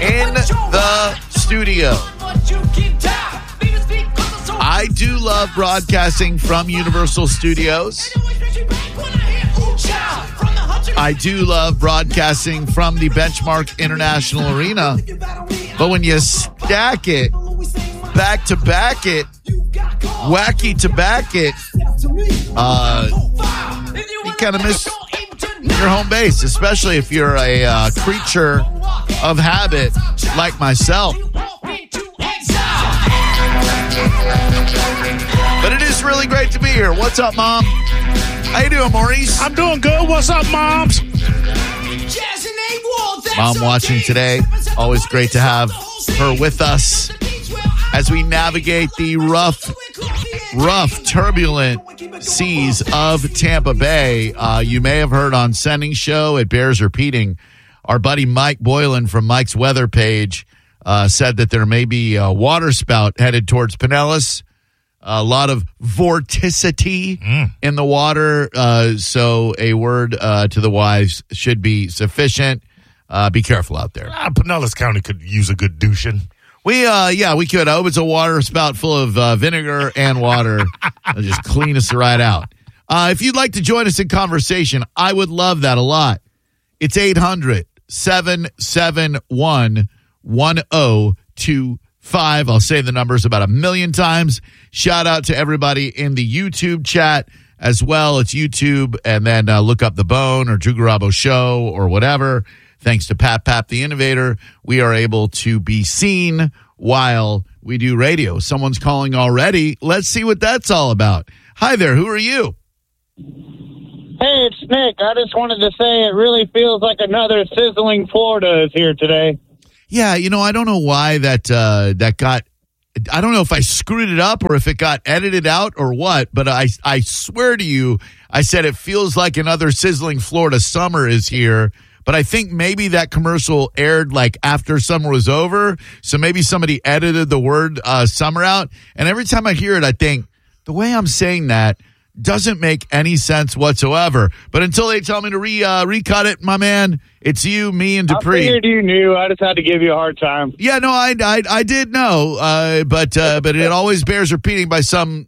in the studio. I do love broadcasting from Universal Studios. I do love broadcasting from the Benchmark International Arena. But when you stack it, back to back it, wacky to back it, you kind of miss your home base, especially if you're a creature of habit like myself. But it is really great to be here. What's up, Mom? How you doing, Maurice? I'm doing good. What's up, Moms? Mom watching today. Always great to have her with us as we navigate the rough, turbulent seas of Tampa Bay. You may have heard on Sending Show, it bears repeating, our buddy Mike Boylan from Mike's Weather page said that there may be a water spout headed towards Pinellas. A lot of vorticity in the water, so a word to the wise should be sufficient. Be careful out there. Pinellas County could use a good douching. We could. I hope it's a water spout full of vinegar and water. It'll just clean us right out. If you'd like to join us in conversation, I would love that a lot. It's 800-771-1025. I'll say the numbers about 1 million times. Shout out to everybody in the YouTube chat as well. It's YouTube, and then look up The Bone or Drew Garabo Show or whatever. Thanks to Pat the Innovator, we are able to be seen while we do radio. Someone's calling already. Let's see what that's all about. Hi there. Who are you? Hey, it's Nick. I just wanted to say it really feels like another sizzling Florida is here today. Yeah, I don't know why that got. I don't know if I screwed it up or if it got edited out or what, but I swear to you, I said it feels like another sizzling Florida summer is here. But I think maybe that commercial aired like after summer was over, so maybe somebody edited the word summer out. And every time I hear it, I think the way I'm saying that doesn't make any sense whatsoever. But until they tell me to recut it, my man, it's you, me, and Dupree. I figured you knew. I just had to give you a hard time. Yeah, no, I did know, but it always bears repeating by some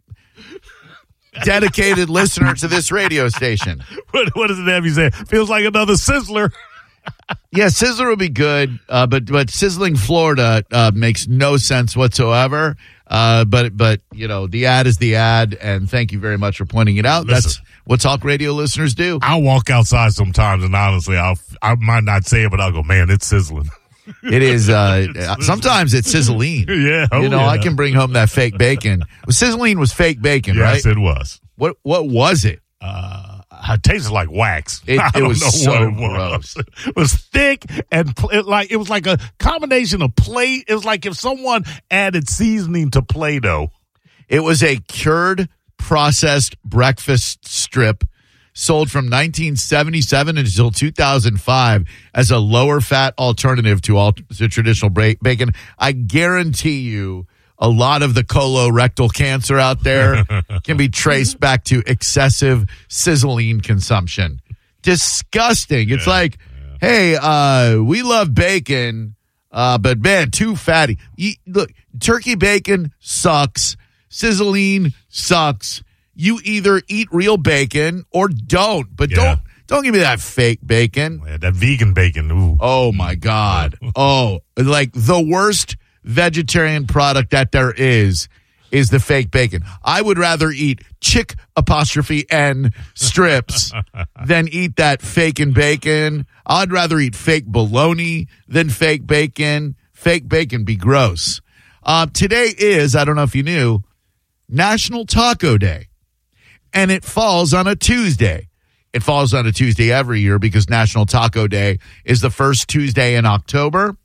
dedicated listener to this radio station. What does it have you say? Feels like another sizzler. Yeah, sizzler would be good, but sizzling Florida makes no sense whatsoever. But the ad is the ad, and thank you very much for pointing it out. Listen, that's what talk radio listeners do. I'll walk outside sometimes, and honestly, I might not say it, but I'll go, man, it's sizzling. It is. Sometimes it's sizzling. Yeah, I can bring home that fake bacon. Sizzling was fake bacon, right? Yes, it was. What was it? It tasted like wax. It was so gross. It was thick and it was like a combination of It was like if someone added seasoning to Play-Doh. It was a cured, processed breakfast strip sold from 1977 until 2005 as a lower fat alternative to traditional bacon. I guarantee you, a lot of the colorectal cancer out there can be traced back to excessive sizzling consumption. Disgusting. It's hey, we love bacon, but man, too fatty. Look, turkey bacon sucks. Sizzling sucks. You either eat real bacon or don't, but don't give me that fake bacon. Yeah, that vegan bacon. Ooh. Oh my God. Oh, like the worst vegetarian product that there is the fake bacon. I would rather eat chick''N strips than eat that fake bacon. I'd rather eat fake bologna than fake bacon. Fake bacon be gross. Today is, I don't know if you knew, National Taco Day. And it falls on a Tuesday. It falls on a Tuesday every year because National Taco Day is the first Tuesday in October.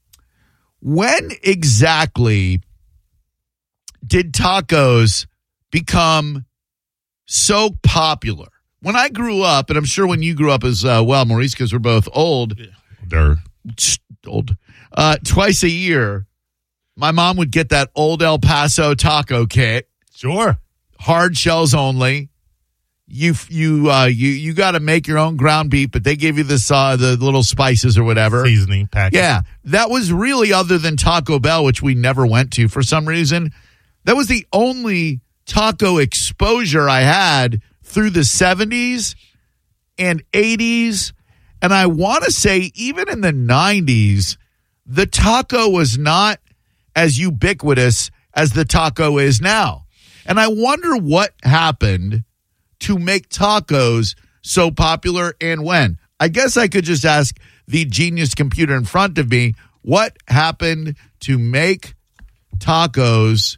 When exactly did tacos become so popular? When I grew up, and I'm sure when you grew up as well, Maurice, because we're both old, twice a year, my mom would get that old El Paso taco kit. Sure. Hard shells only. you got to make your own ground beef, but they give you the little spices or whatever. Seasoning package. Yeah, that was really, other than Taco Bell, which we never went to for some reason, that was the only taco exposure I had through the 70s and 80s. And I want to say even in the 90s, the taco was not as ubiquitous as the taco is now. And I wonder what happened to make tacos so popular and when. I guess I could just ask the genius computer in front of me, what happened to make tacos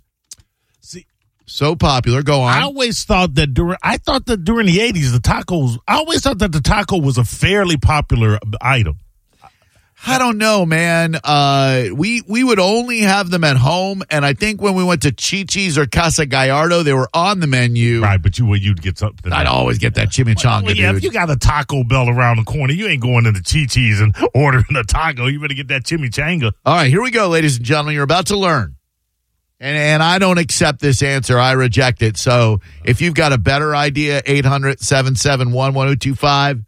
so popular? Go on. I always thought that during the 80s, I always thought that the taco was a fairly popular item. I don't know, man. We would only have them at home, and I think when we went to Chi-Chi's or Casa Gallardo, they were on the menu. Right, but you'd get something. I'd always get that chimichanga, well, yeah, dude. if you got a Taco Bell around the corner, you ain't going into Chi-Chi's and ordering a taco. You better get that chimichanga. All right, here we go, ladies and gentlemen. You're about to learn. And I don't accept this answer. I reject it. So if you've got a better idea, 800-771-1025.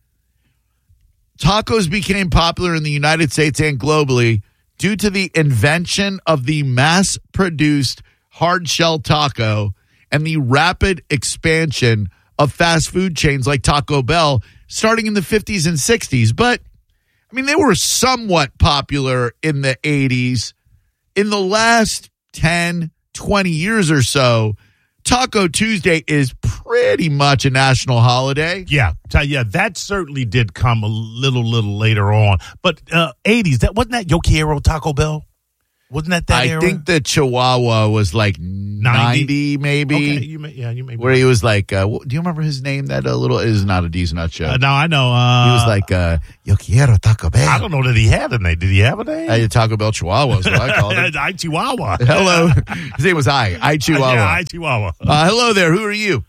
Tacos became popular in the United States and globally due to the invention of the mass-produced hard-shell taco and the rapid expansion of fast food chains like Taco Bell starting in the 50s and 60s. But, I mean, they were somewhat popular in the 80s. In the last 10, 20 years or so, Taco Tuesday is pretty much a national holiday. Yeah, that certainly did come a little later on. But 80s, wasn't that Yo Quiero Taco Bell? Wasn't that era? I think the Chihuahua was like 90 maybe. Okay, you may. Where he was like, do you remember his name? That little is not a decent nut show. No, I know. He was like, Yo Quiero Taco Bell. I don't know that he had a name. Did he have a name? Taco Bell Chihuahua is what I called it. I Chihuahua. Hello. His name was I Chihuahua. Yeah, I Chihuahua. Hello there. Who are you?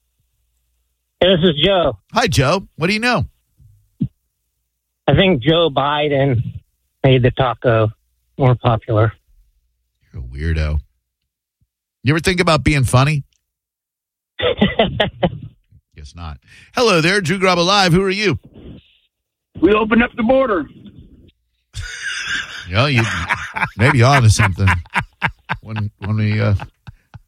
Hey, this is Joe. Hi, Joe. What do you know? I think Joe Biden made the taco more popular. You're a weirdo. You ever think about being funny? Guess not. Hello there, Drew Grabo Live. Who are you? We opened up the border. Yeah, you maybe on to something. When we opened up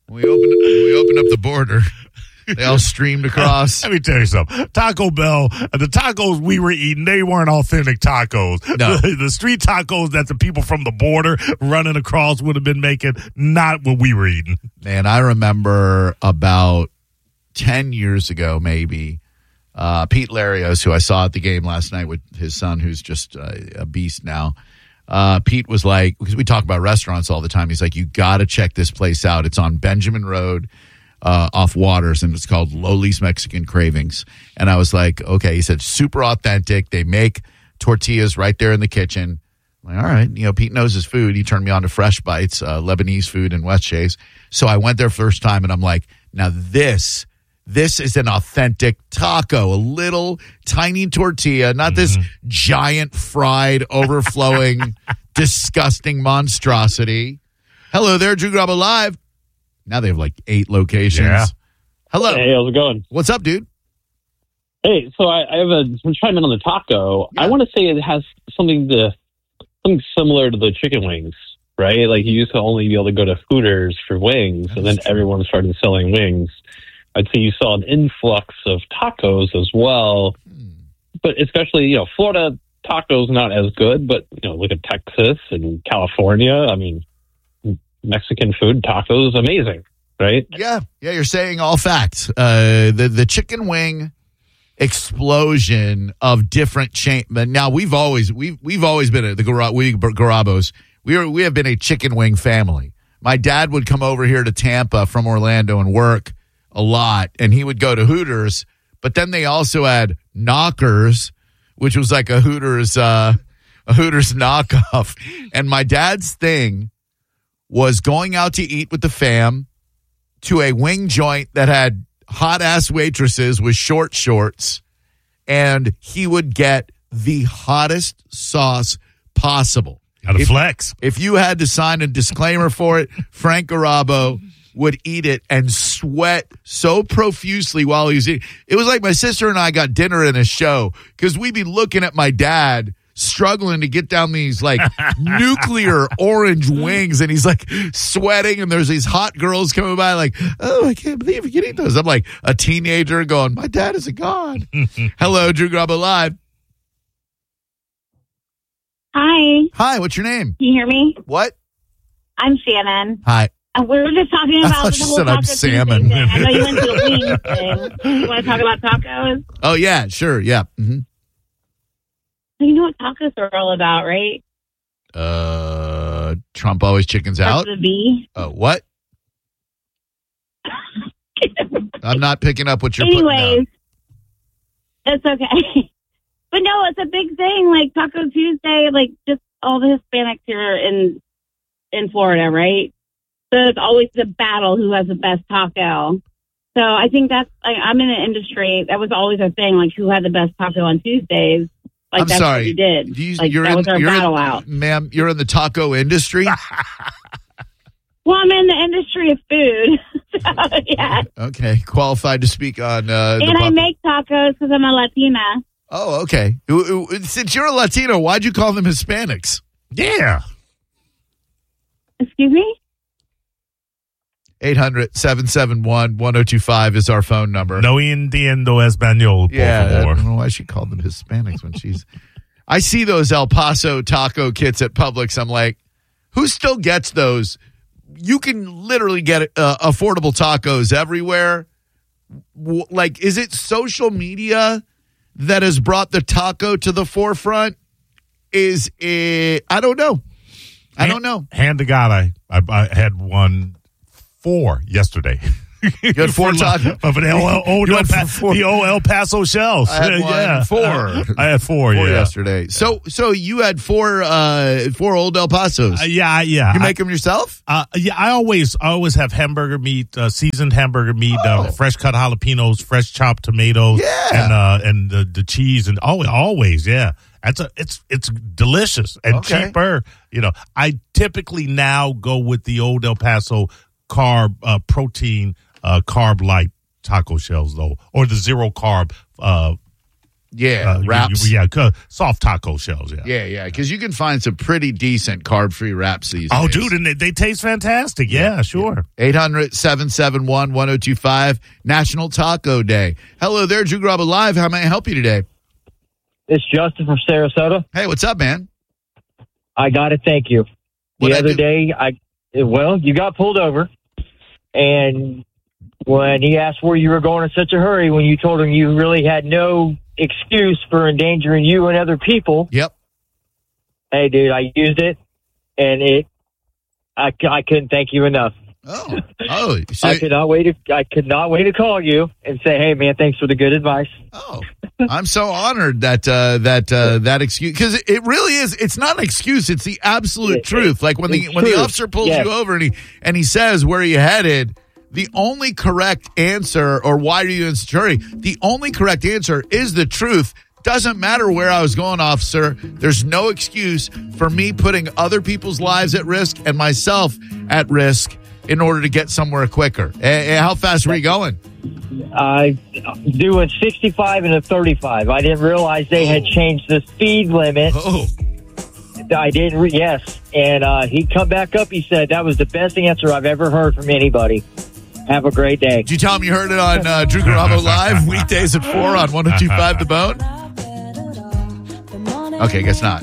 the border, they all streamed across. Let me tell you something. Taco Bell, the tacos we were eating, they weren't authentic tacos. No. The street tacos that the people from the border running across would have been making, not what we were eating. Man, I remember about 10 years ago, maybe, Pete Larios, who I saw at the game last night with his son, who's just a beast now. Pete was like, because we talk about restaurants all the time, he's like, you got to check this place out. It's on Benjamin Road. Off Waters, and it's called Loli's Mexican Cravings. And I was like, okay. He said, super authentic. They make tortillas right there in the kitchen. I'm like, all right. Pete knows his food. He turned me on to Fresh Bites, Lebanese food in West Chase. So I went there first time, and I'm like, now this is an authentic taco, a little tiny tortilla, not this giant fried, overflowing, disgusting monstrosity. Hello there, Drew Grabo Live. Now they have like 8 locations. Yeah. Hello. Hey, how's it going? What's up, dude? Hey, so I have I'm chiming on the taco. Yeah. I want to say it has something similar to the chicken wings, right? Like you used to only be able to go to Hooters for wings, and then everyone started selling wings. I'd say you saw an influx of tacos as well, but especially, Florida tacos not as good, but, look at Texas and California. I mean, Mexican food, tacos, amazing, right? Yeah, you're saying all facts. The chicken wing explosion of different chain. Now we've always been the Garabos. We have been a chicken wing family. My dad would come over here to Tampa from Orlando and work a lot, and he would go to Hooters. But then they also had Knockers, which was like a Hooters knockoff. And my dad's thing was going out to eat with the fam to a wing joint that had hot-ass waitresses with short shorts, and he would get the hottest sauce possible. Got to flex. If you had to sign a disclaimer for it, Frank Garabo would eat it and sweat so profusely while he was eating. It was like my sister and I got dinner in a show because we'd be looking at my dad struggling to get down these like nuclear orange wings, and he's like sweating, and there's these hot girls coming by like, oh, I can't believe you can eat those. I'm like a teenager going, my dad is a god. Hello, Drew Garabo Live. Hi, what's your name? Can you hear me? What? I'm Shannon. Hi. We were just talking I about thought the you whole said Taco I'm salmon. Tuesday thing. I know you went to the wings thing. You want to talk about tacos? Oh, yeah, sure, yeah. Mm-hmm. You know what tacos are all about, right? Trump always chickens out. That's the V. What? I'm not picking up what you're putting down. It's okay. But no, it's a big thing, like Taco Tuesday, like just all the Hispanics here in Florida, right? So it's always a battle who has the best taco. So I think that's, like, I'm in an industry, that was always a thing, like who had the best taco on Tuesdays. Like, I'm that's sorry. what we did. That was our battle out. Ma'am, you're in the taco industry? Well, I'm in the industry of food. So, yeah. Okay, qualified to speak on and I make tacos because I'm a Latina. Oh, okay. Since you're a Latino, why'd you call them Hispanics? Yeah. Excuse me? 800-771-1025 is our phone number. No entiendo español, por I favor. don't know why she called them Hispanics when she's... I see those El Paso taco kits at Publix. I'm like, who still gets those? You can literally get affordable tacos everywhere. Like, is it social media that has brought the taco to the forefront? Is it... I don't know. Hand to God, I had 4 yesterday. You had 4 tacos? Of the old El Paso shells. I had 4. I had 4 yesterday. So you had 4 old El Pasos. Yeah. You make them yourself? Yeah, I always have hamburger meat, seasoned hamburger meat, fresh cut jalapenos, fresh chopped tomatoes, and the cheese, and always, yeah. It's delicious and cheaper. You know, I typically now go with the old El Paso protein carb light taco shells though, or the zero carb wraps. Soft taco shells. Yeah. Because you can find some pretty decent carb free wraps these days. Oh, dude, and they taste fantastic. Yeah, sure. 800-771-1025 National Taco Day. Hello there, Drew Garabo Live. How may I help you today? It's Justin from Sarasota. Hey, what's up, man? I got to thank you. The other day, you got pulled over, and when he asked where you were going in such a hurry, when you told him you really had no excuse for endangering you and other people. Yep. Hey, dude, I used it, and I couldn't thank you enough. So I could not wait to call you and say, "Hey, man, thanks for the good advice." Oh, I'm so honored that excuse, because it really is. It's not an excuse; it's the absolute truth. Like when the officer pulls you over and he says, "Where are you headed?" The only correct answer, or why are you in such a hurry? The only correct answer is the truth. Doesn't matter where I was going, officer. There's no excuse for me putting other people's lives at risk and myself at risk in order to get somewhere quicker. How fast were you going? Doing 65 and a 35. I didn't realize they had changed the speed limit. Oh. I didn't. Yes. And he come back up. He said, that was the best answer I've ever heard from anybody. Have a great day. Did you tell him you heard it on Drew Garabo Live, weekdays at 4 on 102.5 The Bone? Okay, guess not.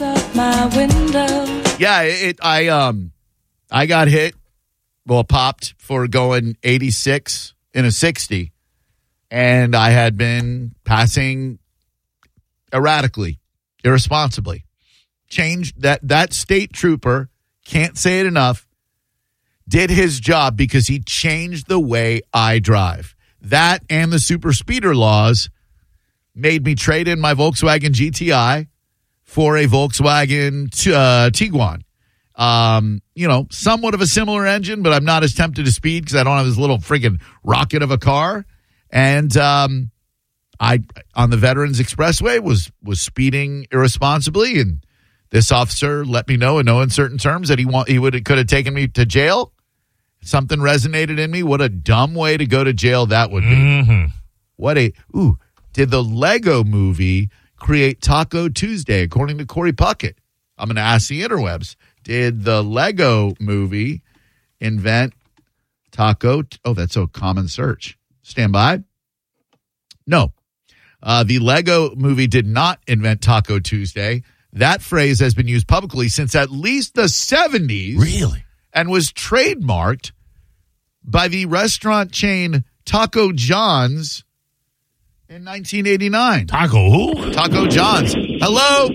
Yeah, I got hit. Well, popped for going 86 in a 60, and I had been passing erratically, irresponsibly. Changed that state trooper, can't say it enough, did his job because he changed the way I drive. That and the super speeder laws made me trade in my Volkswagen GTI for a Volkswagen Tiguan. Somewhat of a similar engine, but I'm not as tempted to speed because I don't have this little freaking rocket of a car. And I on the Veterans Expressway was speeding irresponsibly, and this officer let me know in no uncertain terms that he could have taken me to jail. Something resonated in me. What a dumb way to go to jail that would be. Mm-hmm. Did the Lego movie create Taco Tuesday, according to Corey Puckett? I'm going to ask the interwebs. Did the Lego movie invent taco? That's a common search. Stand by. No. The Lego movie did not invent Taco Tuesday. That phrase has been used publicly since at least the 70s. Really? And was trademarked by the restaurant chain Taco John's in 1989. Taco who? Taco John's. Hello?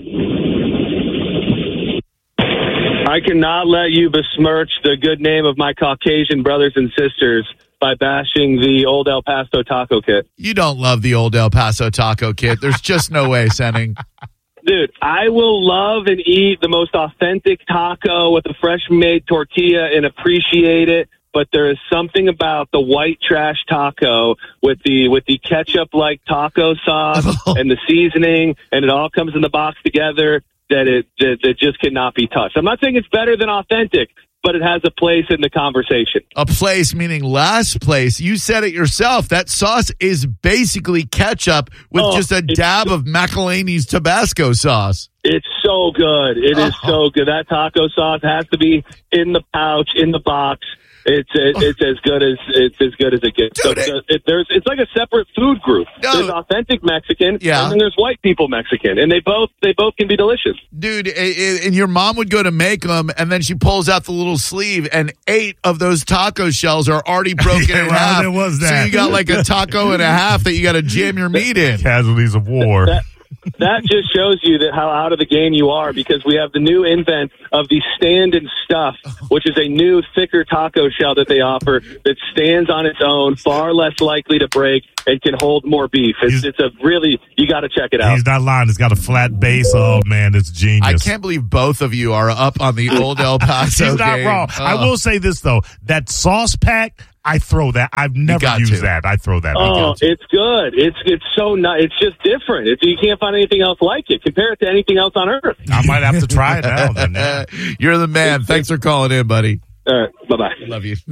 I cannot let you besmirch the good name of my Caucasian brothers and sisters by bashing the old El Paso taco kit. You don't love the old El Paso taco kit. There's just no way, Senning. Dude, I will love and eat the most authentic taco with a fresh-made tortilla and appreciate it, but there is something about the white trash taco with the ketchup-like taco sauce and the seasoning, and it all comes in the box together that just cannot be touched. I'm not saying it's better than authentic, but it has a place in the conversation. A place meaning last place. You said it yourself. That sauce is basically ketchup with just a dab of McElhaney's Tabasco sauce. It's so good. It is so good. That taco sauce has to be in the pouch, in the box. It's as good as it gets. Dude, it's like a separate food group. No. There's authentic Mexican, yeah, and then there's white people Mexican, and they both can be delicious. Dude, and your mom would go to make them, and then she pulls out the little sleeve, and 8 of those taco shells are already broken in half. It was that. So you got like a taco and a half that you got to jam your meat in. Casualties of war. That just shows you that how out of the game you are, because we have the new invent of the stand and stuff, which is a new thicker taco shell that they offer that stands on its own, far less likely to break, and can hold more beef. It's a really, you got to check it out. He's not lying. It's got a flat base. Oh man, it's genius. I can't believe both of you are up on the old El Paso He's not game. wrong. I will say this though, that sauce pack, I throw that. I've never used that. I throw that. Oh, it's good. It's so nice. It's just different. You can't find anything else like it. Compare it to anything else on earth. I might have to try it now. Then, yeah. You're the man. Thanks for calling in, buddy. All right. Bye-bye. Love you.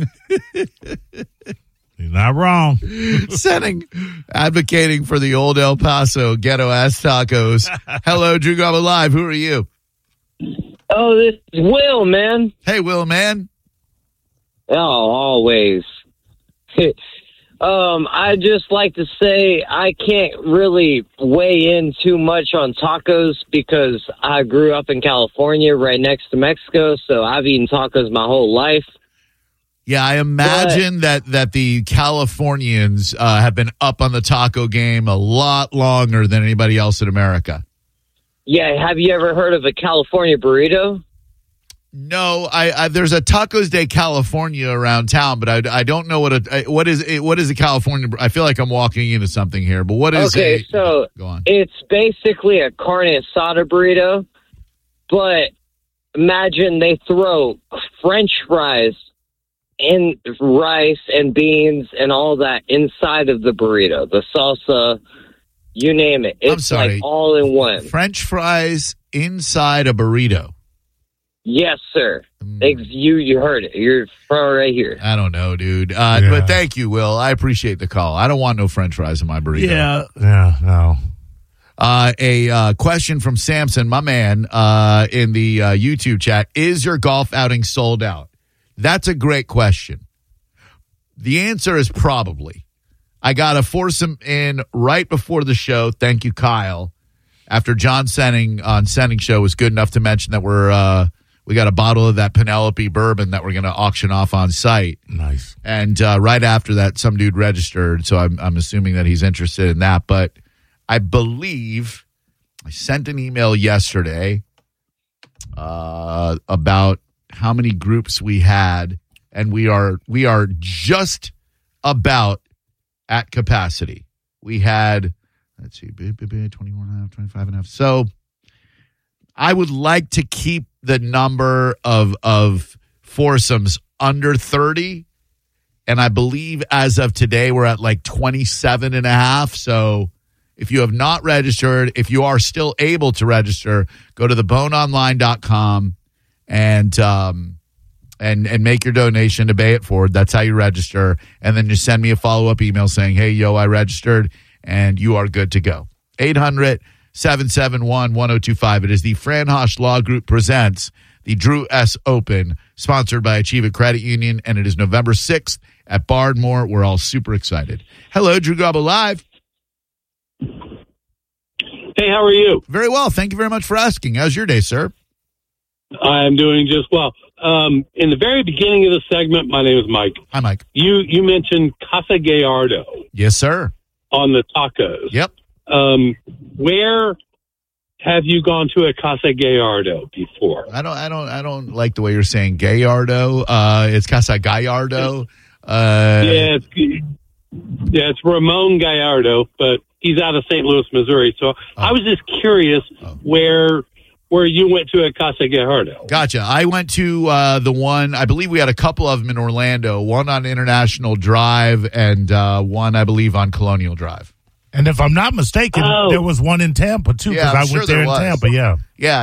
You're not wrong. Advocating for the old El Paso ghetto-ass tacos. Hello, Drew Garbo Live. Who are you? Oh, this is Will, man. Hey, Will, man. Oh, always. I just like to say I can't really weigh in too much on tacos because I grew up in California right next to Mexico, so I've eaten tacos my whole life. Yeah, I imagine that the Californians have been up on the taco game a lot longer than anybody else in America. Yeah, have you ever heard of a California burrito? No, there's a Tacos de California around town, but I don't know what is a California. I feel like I'm walking into something here, but what is okay? So go on. It's basically a carne asada burrito, but imagine they throw French fries and rice and beans and all that inside of the burrito, the salsa, you name it. It's like all in one. French fries inside a burrito. Yes, sir. You heard it. You're right here. I don't know, dude. But thank you, Will. I appreciate the call. I don't want no French fries in my burrito. Yeah, no. A question from Samson, my man, in the YouTube chat. Is your golf outing sold out? That's a great question. The answer is probably. I got a foursome in right before the show. Thank you, Kyle. After John Senning on Senning Show was good enough to mention that we got a bottle of that Penelope bourbon that we're going to auction off on site. Nice. And right after that, some dude registered, so I'm assuming that he's interested in that. But I believe I sent an email yesterday about how many groups we had, and we are just about at capacity. We had, let's see, 21.5, 25.5. So I would like to keep the number of foursomes under 30. And I believe as of today, we're at like 27.5. So if you have not registered, if you are still able to register, go to theboneonline.com and and make your donation to Bay It Forward. That's how you register. And then just send me a follow-up email saying, hey, yo, I registered, and you are good to go. 800-771-1025. It is the Fran Hosch Law Group presents the Drew S. Open, sponsored by Achievement Credit Union, and it is November 6th at Bardmore. We're all super excited. Hello, Drew Garabo Live. Hey, how are you? Very well. Thank you very much for asking. How's your day, sir? I'm doing just well. In the very beginning of the segment, my name is Mike. Hi, Mike. You mentioned Casa Gallardo Yes, sir. on the tacos. Yep. Where have you gone to a Casa Gallardo before? I don't like the way you're saying Gallardo. It's Casa Gallardo. It's Ramon Gallardo, but he's out of St. Louis, Missouri. So I was just curious where you went to a Casa Gallardo. Gotcha. I went to the one, I believe we had a couple of them in Orlando, one on International Drive and one, I believe, on Colonial Drive. And if I'm not mistaken, there was one in Tampa, too, because I went there in Tampa, yeah. Yeah,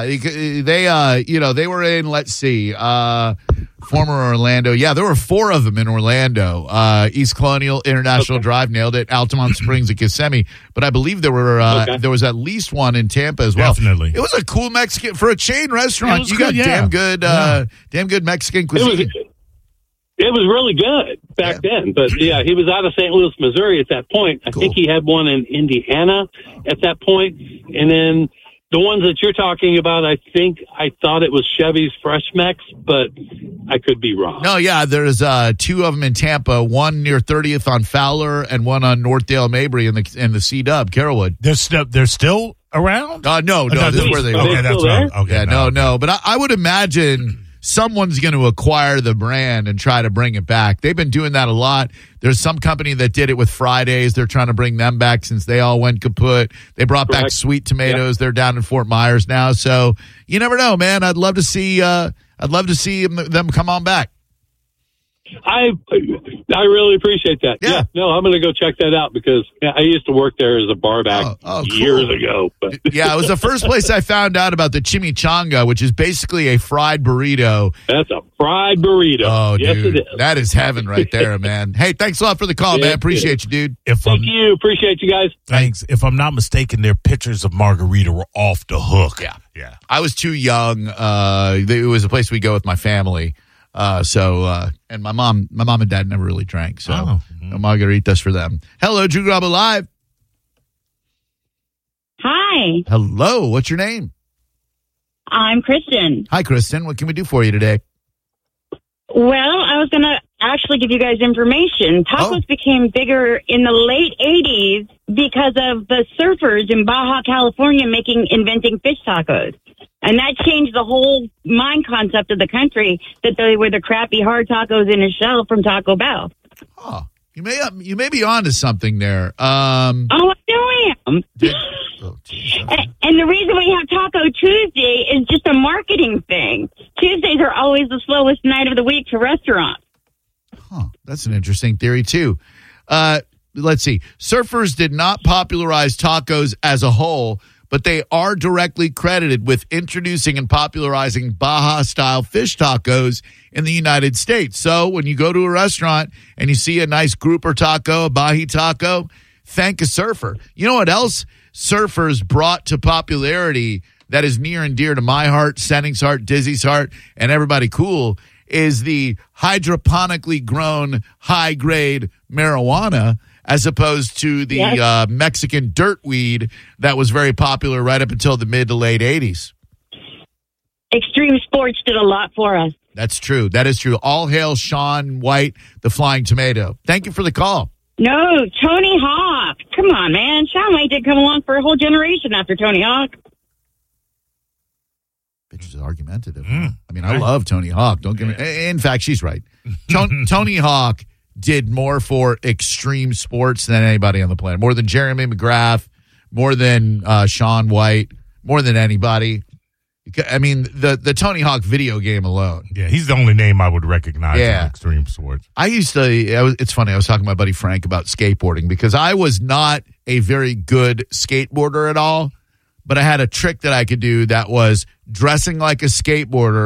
they were in, let's see, former Orlando. Yeah, there were 4 of them in Orlando. East Colonial, International Drive, nailed it. Altamont Springs and Kissimmee. But I believe there was at least one in Tampa as well. Definitely. It was a cool Mexican, for a chain restaurant. You got damn good Mexican cuisine. It was really good back then. But, he was out of St. Louis, Missouri at that point. I think he had one in Indiana at that point. And then the ones that you're talking about, I thought it was Chevy's Fresh Mex, but I could be wrong. No, yeah, there's 2 of them in Tampa, one near 30th on Fowler and one on Northdale Mabry in the C-Dub, Carrollwood. They're still around? No, this is where they are. Okay, that's right. Okay, no. But I would imagine someone's going to acquire the brand and try to bring it back. They've been doing that a lot. There's some company that did it with Fridays. They're trying to bring them back since they all went kaput. They brought back Sweet Tomatoes. They're down in Fort Myers now. So you never know, man. I'd love to see them come on back. I really appreciate that. Yeah. No, I'm going to go check that out because I used to work there as a bar back years ago. But. Yeah, it was the first place I found out about the chimichanga, which is basically a fried burrito. That's a fried burrito. Oh, yes, dude, it is. That is heaven right there, man. Hey, thanks a lot for the call, man. Appreciate you, dude. Thank you. Appreciate you guys. Thanks. If I'm not mistaken, their pictures of margarita were off the hook. Yeah. I was too young. It was a place we go with my family. And my mom and dad never really drank, so no margaritas for them. Hello, Drew Garabo Live. Hi. Hello, what's your name? I'm Kristen. Hi, Kristen. What can we do for you today? Well, I was going to actually give you guys information. Tacos became bigger in the late 80s because of the surfers in Baja California inventing fish tacos. And that changed the whole mind concept of the country, that they were the crappy hard tacos in a shell from Taco Bell. Oh, you may be onto something there. I know I am. And the reason we have Taco Tuesday is just a marketing thing. Tuesdays are always the slowest night of the week for restaurants. That's an interesting theory, too. Let's see. Surfers did not popularize tacos as a whole, but they are directly credited with introducing and popularizing Baja-style fish tacos in the United States. So when you go to a restaurant and you see a nice grouper taco, a Baja taco, thank a surfer. You know what else surfers brought to popularity that is near and dear to my heart, Senning's heart, Dizzy's heart, and everybody cool, is the hydroponically grown high-grade marijuana, as opposed to the Mexican dirt weed that was very popular right up until the mid to late 80s. Extreme sports did a lot for us. That's true. That is true. All hail Shaun White, the Flying Tomato. Thank you for the call. No, Tony Hawk. Come on, man. Shaun White did come along for a whole generation after Tony Hawk. Bitch is argumentative. I mean, I love Tony Hawk. Don't get me. In fact, she's right. Tony Hawk did more for extreme sports than anybody on the planet. More than Jeremy McGrath, more than Shaun White, more than anybody. I mean, the Tony Hawk video game alone. Yeah, he's the only name I would recognize in extreme sports. It's funny, I was talking to my buddy Frank about skateboarding because I was not a very good skateboarder at all, but I had a trick that I could do that was dressing like a skateboarder,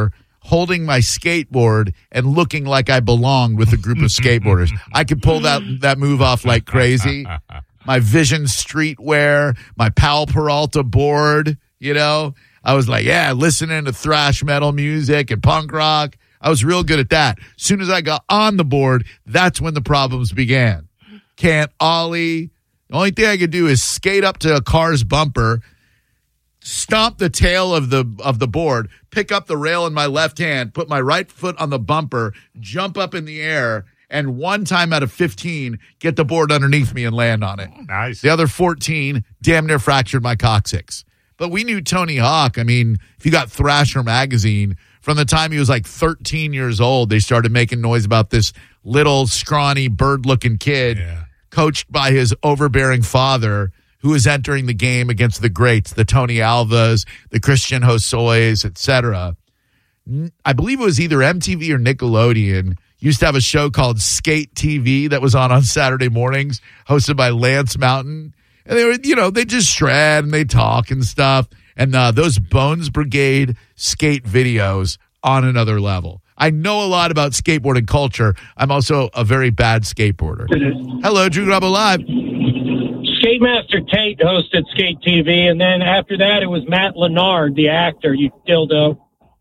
holding my skateboard and looking like I belonged with a group of skateboarders. I could pull that move off like crazy. My Vision streetwear, my Powell Peralta board, I was like, yeah, listening to thrash metal music and punk rock. I was real good at that. As soon as I got on the board, that's when the problems began. Can't ollie. The only thing I could do is skate up to a car's bumper, stomp the tail of the board, pick up the rail in my left hand, put my right foot on the bumper, jump up in the air, and one time out of 15, get the board underneath me and land on it. Nice. The other 14, damn near fractured my coccyx. But we knew Tony Hawk. I mean, if you got Thrasher magazine, from the time he was like 13 years old, they started making noise about this little, scrawny, bird-looking kid coached by his overbearing father who is entering the game against the greats, the Tony Alvas, the Christian Hosois, etc. I believe it was either MTV or Nickelodeon used to have a show called Skate TV that was on Saturday mornings, hosted by Lance Mountain. And they were, they just shred and they talk and stuff. And those Bones Brigade skate videos on another level. I know a lot about skateboarding culture. I'm also a very bad skateboarder. Hello, Drew Garabo Live. Skate Master Tate hosted Skate TV, and then after that, it was Matt Lennard, the actor. You dildo.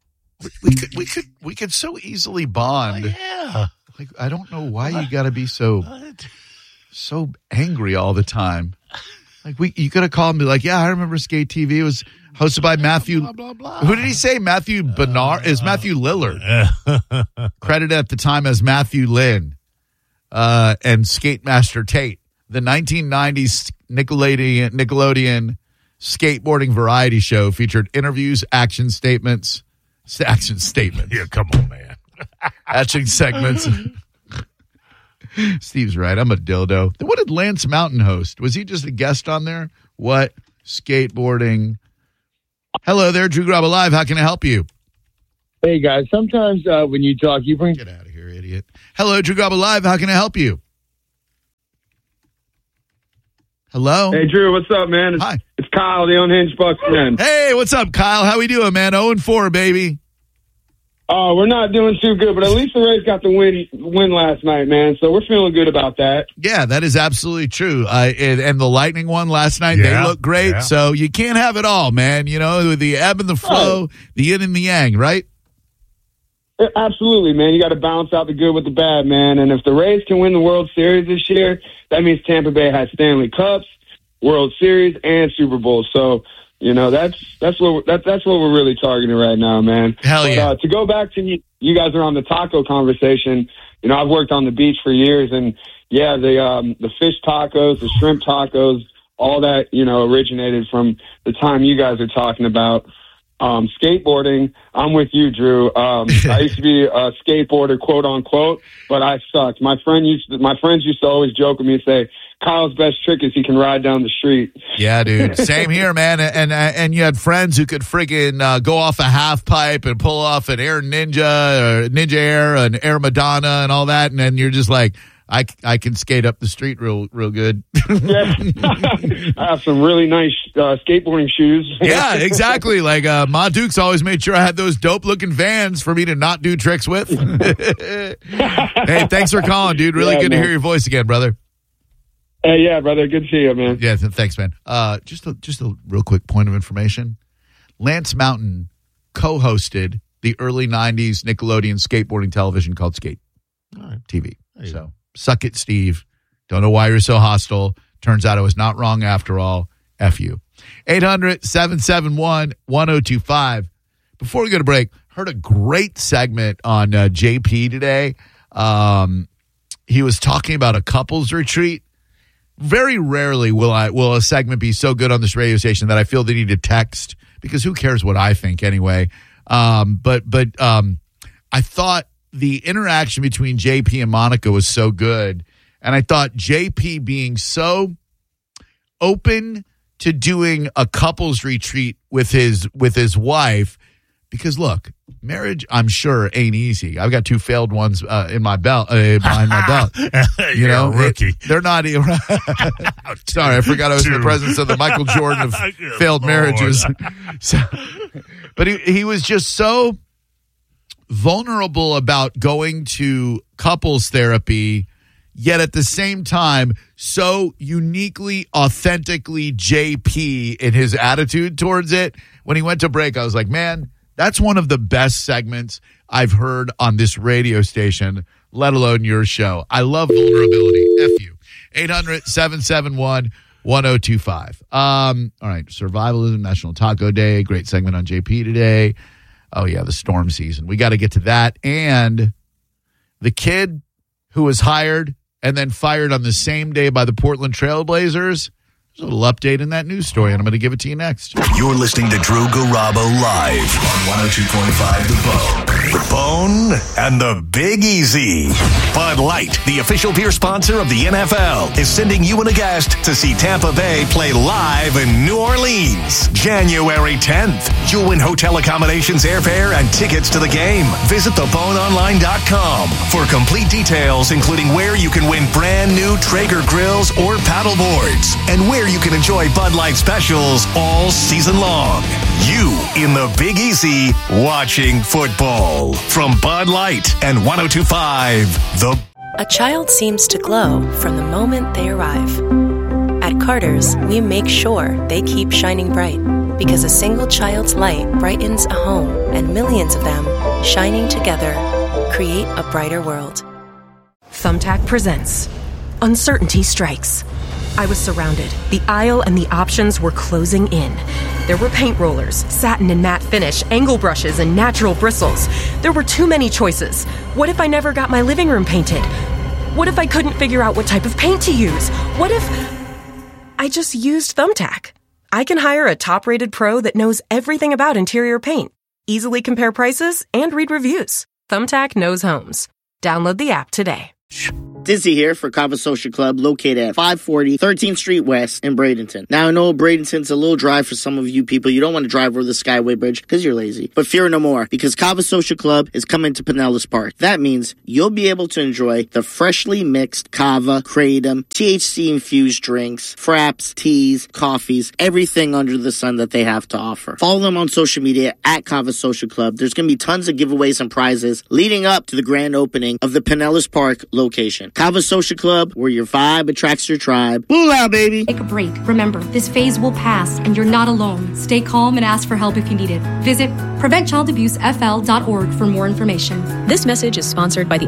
We could so easily bond. Yeah. Like, I don't know why you got to be so angry all the time. Like you could have called and be like, yeah, I remember Skate TV. It was hosted by Matthew. Blah, blah, blah. Who did he say? Matthew Bernard is Matthew Lillard. Credited at the time as Matthew Lynn and Skate Master Tate. The 1990s Nickelodeon skateboarding variety show featured interviews, action statements. Yeah, come on, man. Action segments. Steve's right. I'm a dildo. What did Lance Mountain host? Was he just a guest on there? What? Skateboarding. Hello there, Drew Garabo Live. How can I help you? Hey, guys. Sometimes when you talk, you bring... Get out of here, idiot. Hello, Drew Garabo Live. How can I help you? Hello? Hey, Drew. What's up, man? Hi. It's Kyle, the Unhinged Bucks man. Hey, what's up, Kyle? How we doing, man? 0-4, baby. Oh, we're not doing too good, but at least the Rays got the win last night, man. So we're feeling good about that. Yeah, that is absolutely true. And the Lightning won last night. They look great. Yeah. So you can't have it all, man. The ebb and the flow, the yin and the yang, right? Absolutely, man. You got to balance out the good with the bad, man. And if the Rays can win the World Series this year, that means Tampa Bay has Stanley Cups, World Series, and Super Bowl. So, that's what we're really targeting right now, man. Hell yeah. To go back to you guys are on the taco conversation. I've worked on the beach for years, and yeah, the fish tacos, the shrimp tacos, all that originated from the time you guys are talking about. Skateboarding, I'm with you, Drew. I used to be a skateboarder, quote unquote, but I sucked. My friends used to always joke with me and say, Kyle's best trick is he can ride down the street. Yeah, dude. Same here, man. And you had friends who could friggin' go off a half pipe and pull off an Air Ninja or Ninja Air, an Air Madonna and all that. And then you're just like, I can skate up the street real good. Yeah. I have some really nice skateboarding shoes. Yeah, exactly. Like Ma Dukes always made sure I had those dope looking Vans for me to not do tricks with. Hey, thanks for calling, dude. Really good to hear your voice again, brother. Hey, yeah, brother. Good to see you, man. Yeah, thanks, man. Just a real quick point of information. Lance Mountain co-hosted the early 90s Nickelodeon skateboarding television called Skate TV. So, suck it, Steve. Don't know why you're so hostile. Turns out I was not wrong after all. F you. 800-771-1025. Before we go to break, heard a great segment on JP today. He was talking about a couples retreat. Very rarely will a segment be so good on this radio station that I feel the need to text, because who cares what I think anyway. But I thought the interaction between JP and Monica was so good, and I thought JP being so open to doing a couples retreat with his wife, because look, marriage, I'm sure, ain't easy. I've got 2 failed ones in my belt, behind my belt. You're a rookie. They're not. Sorry, I forgot I was in the presence of the Michael Jordan of failed marriages. So, but he was just so vulnerable about going to couples therapy, yet at the same time, so uniquely, authentically JP in his attitude towards it. When he went to break, I was like, man, that's one of the best segments I've heard on this radio station, let alone your show. I love vulnerability. F you. 800-771-1025. All right. Survivalism, National Taco Day. Great segment on JP today. Oh, yeah, the storm season. We got to get to that. And the kid who was hired and then fired on the same day by the Portland Trailblazers. There's a little update in that news story, and I'm going to give it to you next. You're listening to Drew Garabo live on 102.5 The Bone. The Bone and the Big Easy. Bud Light, the official beer sponsor of the NFL, is sending you and a guest to see Tampa Bay play live in New Orleans, January 10th. You'll win hotel accommodations, airfare, and tickets to the game. Visit theboneonline.com for complete details, including where you can win brand new Traeger grills or paddle boards, and where you can enjoy Bud Light specials all season long. You in the Big Easy watching football. From Bud Light and 102.5 The. A child seems to glow from the moment they arrive. At Carter's, we make sure they keep shining bright, because a single child's light brightens a home, and millions of them, shining together, create a brighter world. Thumbtack presents Uncertainty Strikes. I was surrounded. The aisle and the options were closing in. There were paint rollers, satin and matte finish, angle brushes, and natural bristles. There were too many choices. What if I never got my living room painted? What if I couldn't figure out what type of paint to use? What if I just used Thumbtack? I can hire a top-rated pro that knows everything about interior paint, easily compare prices, and read reviews. Thumbtack knows homes. Download the app today. Dizzy here for Kava Social Club, located at 540 13th Street West in Bradenton. Now, I know Bradenton's a little dry for some of you people. You don't want to drive over the Skyway Bridge because you're lazy. But fear no more, because Kava Social Club is coming to Pinellas Park. That means you'll be able to enjoy the freshly mixed kava, kratom, THC-infused drinks, fraps, teas, coffees, everything under the sun that they have to offer. Follow them on social media at Kava Social Club. There's going to be tons of giveaways and prizes leading up to the grand opening of the Pinellas Park location. Kava Social Club, where your vibe attracts your tribe. Boolah, baby! Take a break. Remember, this phase will pass, and you're not alone. Stay calm and ask for help if you need it. Visit PreventChildAbuseFL.org for more information. This message is sponsored by the